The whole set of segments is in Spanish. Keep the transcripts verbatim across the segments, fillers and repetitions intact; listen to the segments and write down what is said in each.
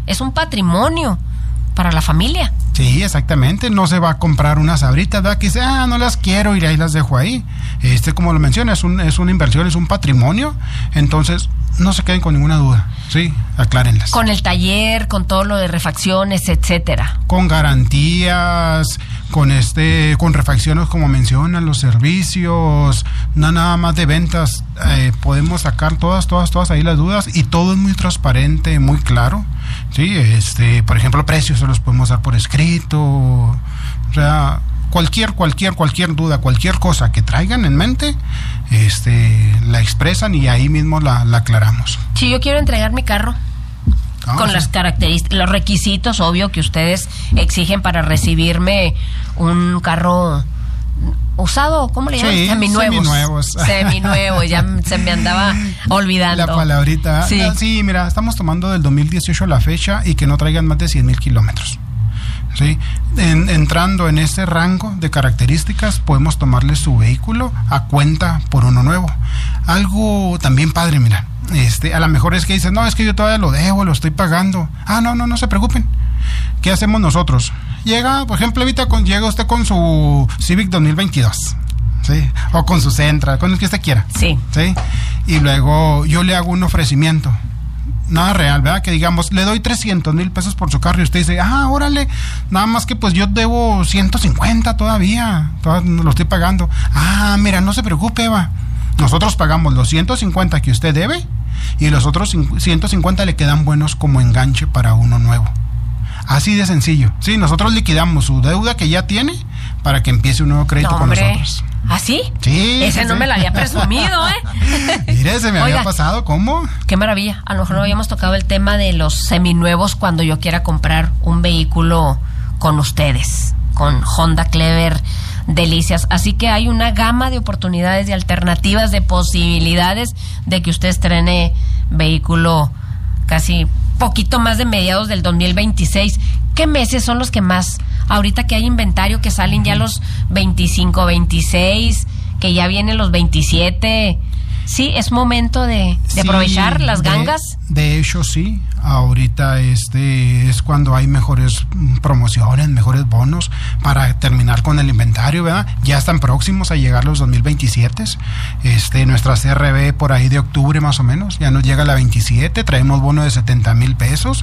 es un patrimonio para la familia. Sí, exactamente, no se va a comprar unas sabritas, ¿verdad? Que dice, ah, no las quiero y ahí las dejo ahí. Este, como lo menciona, es, un, es una inversión, es un patrimonio, entonces no se queden con ninguna duda, sí, aclárenlas. Con el taller, con todo lo de refacciones, etcétera. Con garantías, con este, con refacciones como mencionan, los servicios, no nada más de ventas, eh, podemos sacar todas, todas, todas ahí las dudas y todo es muy transparente, muy claro, sí, este, por ejemplo, precios se los podemos dar por escrito, o sea, cualquier, cualquier, cualquier duda, cualquier cosa que traigan en mente, este, la expresan y ahí mismo la, la aclaramos. Si yo quiero entregar mi carro, Ah, con sí. las características, los requisitos, obvio, que ustedes exigen para recibirme un carro usado, ¿cómo le llaman? Sí, Seminuevos. seminuevos. Seminuevos, ya se me andaba olvidando. La palabrita. Sí. Ah, sí, mira, estamos tomando del dos mil dieciocho a la fecha y que no traigan más de cien mil kilómetros. ¿Sí? En, entrando en ese rango de características, podemos tomarle su vehículo a cuenta por uno nuevo. Algo también padre, mira. Este, a lo mejor es que dicen, no, es que yo todavía lo debo, lo estoy pagando. Ah, no, no, no se preocupen. ¿Qué hacemos nosotros? Llega, por ejemplo, ahorita con, llega usted con su Civic dos mil veintidós, ¿sí? O con su Sentra, con el que usted quiera. Sí. ¿Sí? Y luego yo le hago un ofrecimiento. Nada real, ¿verdad? Que digamos, le doy trescientos mil pesos por su carro y usted dice, ah, órale, nada más que pues yo debo ciento cincuenta todavía, todavía lo estoy pagando. Ah, mira, no se preocupe, Eva. Nosotros pagamos los ciento cincuenta que usted debe y los otros ciento cincuenta le quedan buenos como enganche para uno nuevo. Así de sencillo. Sí, nosotros liquidamos su deuda que ya tiene para que empiece un nuevo crédito No, con hombre. nosotros. ¿Ah, sí? Sí. Ese sí, no sí. me lo había presumido, ¿eh? Mire, se me Oiga, había pasado, ¿cómo? Qué maravilla. A lo mejor no habíamos tocado el tema de los seminuevos cuando yo quiera comprar un vehículo con ustedes, con Honda Clever Delicias. Así que hay una gama de oportunidades, de alternativas, de posibilidades de que usted estrene vehículo casi poquito más de mediados del dos mil veintiséis. ¿Qué meses son los que más, ahorita que hay inventario, que salen ya los veinticinco, veintiséis, que ya vienen los veintisiete? Sí, es momento de, de Sí, aprovechar las de- gangas. De hecho, sí. Ahorita este es cuando hay mejores mm, promociones, mejores bonos para terminar con el inventario, ¿verdad? Ya están próximos a llegar los dos mil veintisiete. Este, nuestra C R B por ahí de octubre más o menos, ya nos llega la veintisiete, traemos bono de setenta mil pesos.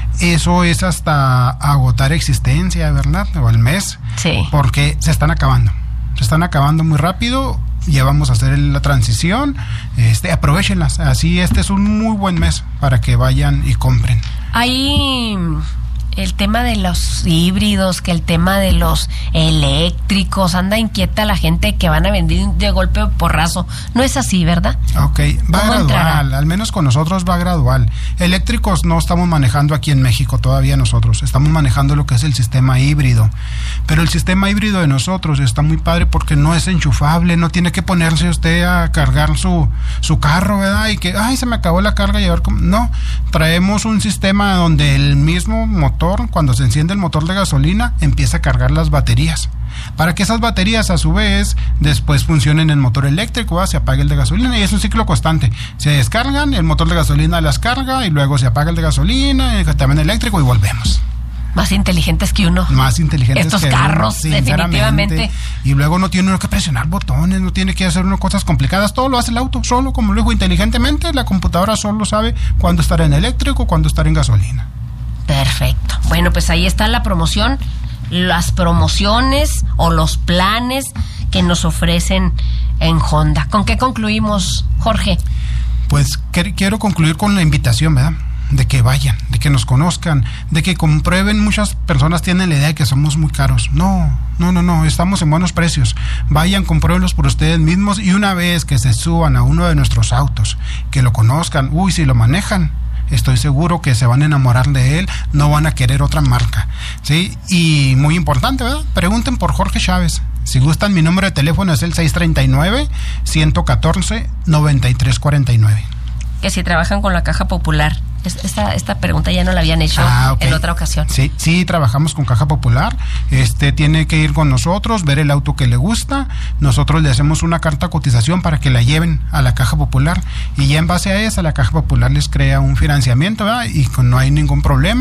Eso es hasta agotar existencia, ¿verdad? O el mes. Sí. Porque se están acabando. Se están acabando muy rápido. Ya vamos a hacer la transición, este, aprovéchenlas, así este es un muy buen mes para que vayan y compren. Hay el tema de los híbridos, que el tema de los eléctricos, anda inquieta la gente que van a vender de golpe o porrazo. No es así, ¿verdad? Ok, va ¿Cómo gradual, entrará? al menos con nosotros va gradual. Eléctricos no estamos manejando aquí en México todavía nosotros, estamos manejando lo que es el sistema híbrido. Pero el sistema híbrido de nosotros está muy padre porque no es enchufable, no tiene que ponerse usted a cargar su, su carro, ¿verdad? Y que, ay, se me acabó la carga y a ver cómo. No, traemos un sistema donde el mismo motor, cuando se enciende el motor de gasolina, empieza a cargar las baterías. Para que esas baterías a su vez después funcionen en el motor eléctrico, ¿verdad? Se apaga el de gasolina y es un ciclo constante. Se descargan, el motor de gasolina las carga y luego se apaga el de gasolina, y también eléctrico y volvemos. Más inteligentes que uno. Más inteligentes Estos que carros, uno, definitivamente. Y luego no tiene uno que presionar botones, no tiene que hacer uno cosas complicadas, todo lo hace el auto solo, como lo dijo, inteligentemente. La computadora solo sabe cuándo estar en eléctrico, cuándo estar en gasolina. Perfecto. Bueno, pues ahí está la promoción, las promociones o los planes que nos ofrecen en Honda. ¿Con qué concluimos, Jorge? Pues que, quiero concluir con la invitación, ¿verdad? De que vayan, de que nos conozcan, de que comprueben. Muchas personas tienen la idea de que somos muy caros. No, no, no, no, estamos en buenos precios. Vayan, compruébenlos por ustedes mismos y una vez que se suban a uno de nuestros autos, que lo conozcan, uy, si lo manejan, estoy seguro que se van a enamorar de él, no van a querer otra marca, ¿sí? Y muy importante, ¿verdad? Pregunten por Jorge Chávez. Si gustan, mi número de teléfono es el seis tres nueve, uno cuatro cuatro, nueve tres cuatro nueve. Que si trabajan con la Caja Popular. Esta, esta pregunta ya no la habían hecho ah, okay. en otra ocasión. Sí, sí, trabajamos con Caja Popular. Este tiene que ir con nosotros, ver el auto que le gusta. Nosotros le hacemos una carta de cotización para que la lleven a la Caja Popular. Y ya en base a esa, la Caja Popular les crea un financiamiento, ¿verdad? Y no hay ningún problema.